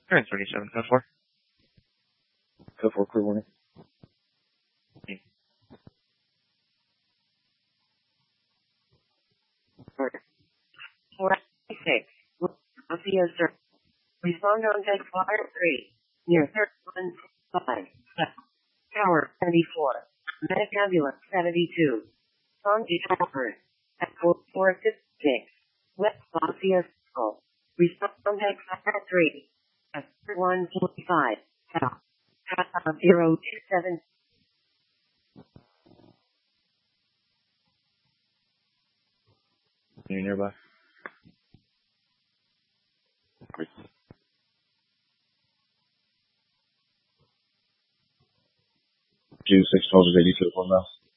Transfer 37, code 4. Code 4, clear warning. 486. Mafia sir. Respond on deck fire 3. Near 315. Tower 74. Medic ambulance 72. Songi Alfred. At 446. West Mafia Circle. Respond on deck fire 3. At 145. South. 027. Any nearby? June 6 12 is 82 to 1 now.